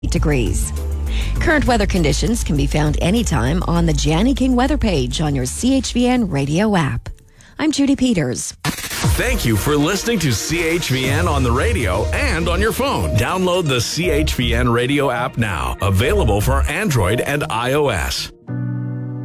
degrees. Current weather conditions can be found anytime on the Janny King weather page on your CHVN radio app. I'm Judy Peters. Thank you for listening to CHVN on the radio and on your phone. Download the CHVN radio app now. Available for Android and iOS.